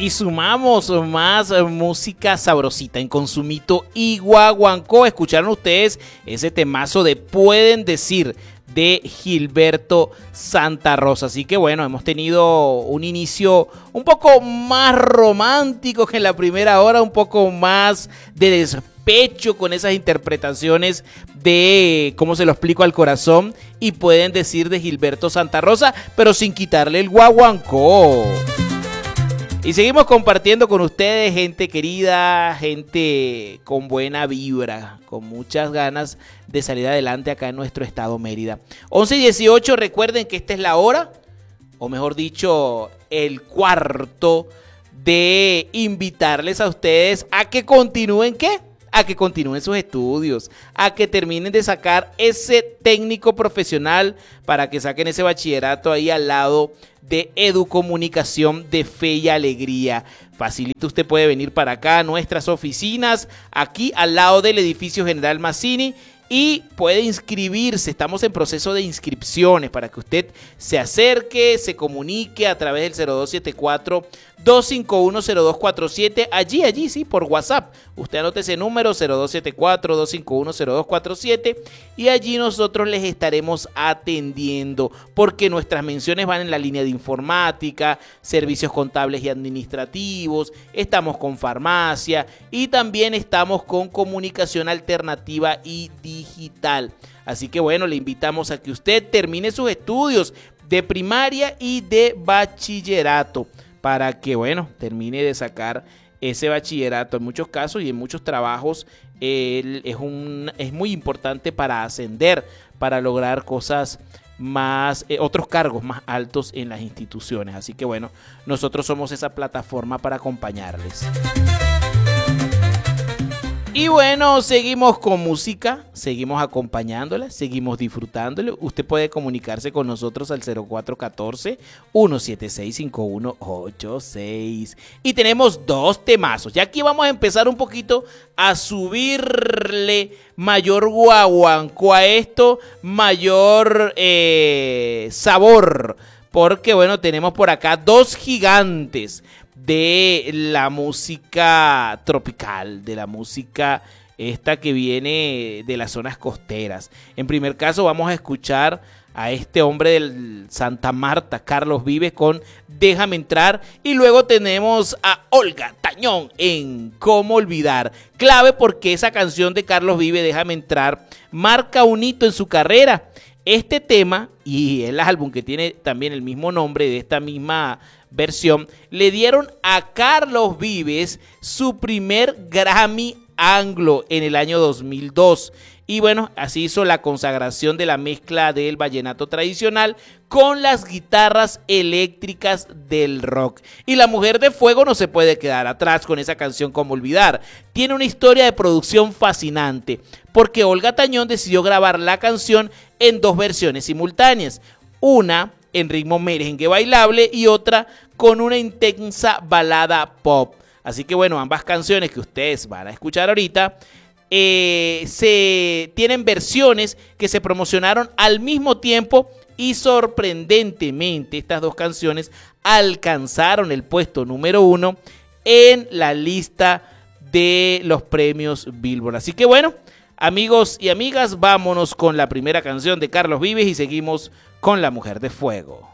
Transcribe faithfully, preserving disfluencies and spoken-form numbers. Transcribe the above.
Y sumamos más música sabrosita en Consumito y Guaguancó. Escucharon ustedes ese temazo de Pueden Decir de Gilberto Santa Rosa. Así que bueno, hemos tenido un inicio un poco más romántico que en la primera hora, un poco más de despecho con esas interpretaciones de cómo se lo explico al corazón y Pueden Decir de Gilberto Santa Rosa, pero sin quitarle el guaguancó. Y seguimos compartiendo con ustedes, gente querida, gente con buena vibra, con muchas ganas de salir adelante acá en nuestro estado Mérida. once y dieciocho, recuerden que esta es la hora, o mejor dicho, el cuarto de invitarles a ustedes a que continúen, ¿qué? A que continúen sus estudios, a que terminen de sacar ese técnico profesional para que saquen ese bachillerato ahí al lado de Educomunicación de Fe y Alegría. Facilito, usted puede venir para acá a nuestras oficinas, aquí al lado del edificio General Mazzini, y puede inscribirse. Estamos en proceso de inscripciones para que usted se acerque, se comunique a través del cero dos siete cuatro, dos cinco uno, cero dos cuatro siete, allí, allí, sí, por WhatsApp. Usted anote ese número, cero dos siete cuatro, dos cinco uno, cero dos cuatro siete, y allí nosotros les estaremos atendiendo, porque nuestras menciones van en la línea de informática, servicios contables y administrativos, estamos con farmacia y también estamos con comunicación alternativa y digital. Así que bueno, le invitamos a que usted termine sus estudios de primaria y de bachillerato, para que, bueno, termine de sacar ese bachillerato. En muchos casos y en muchos trabajos eh, es, un, es muy importante para ascender, para lograr cosas más, eh, otros cargos más altos en las instituciones. Así que, bueno, nosotros somos esa plataforma para acompañarles. Y bueno, seguimos con música, seguimos acompañándola, seguimos disfrutándole. Usted puede comunicarse con nosotros al cero cuatro uno cuatro, uno siete seis, cinco uno ocho seis. Y tenemos dos temazos. Y aquí vamos a empezar un poquito a subirle mayor guaguancó a esto, mayor eh, sabor. Porque bueno, tenemos por acá dos gigantes de la música tropical, de la música esta que viene de las zonas costeras. En primer caso vamos a escuchar a este hombre del Santa Marta, Carlos Vives, con Déjame Entrar, y luego tenemos a Olga Tañón en Cómo Olvidar. Clave porque esa canción de Carlos Vives, Déjame Entrar, marca un hito en su carrera. Este tema y el álbum que tiene también el mismo nombre de esta misma versión, le dieron a Carlos Vives su primer Grammy Anglo en el año dos mil dos. Y bueno, así hizo la consagración de la mezcla del vallenato tradicional con las guitarras eléctricas del rock. Y La Mujer de Fuego no se puede quedar atrás con esa canción Cómo Olvidar. Tiene una historia de producción fascinante, porque Olga Tañón decidió grabar la canción en dos versiones simultáneas. Una en ritmo merengue bailable y otra con una intensa balada pop. Así que bueno, ambas canciones que ustedes van a escuchar ahorita eh, se tienen versiones que se promocionaron al mismo tiempo, y sorprendentemente estas dos canciones alcanzaron el puesto número uno en la lista de los premios Billboard. Así que bueno, amigos y amigas, vámonos con la primera canción de Carlos Vives y seguimos con La Mujer de Fuego.